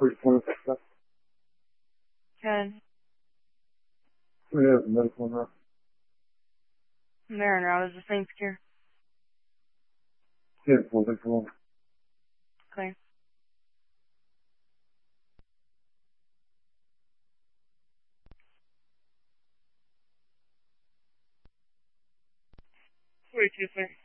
Good. Yeah, the medical nurse. There now, is the same secure? Yeah, well, they come on. Okay. Wait, 2 seconds.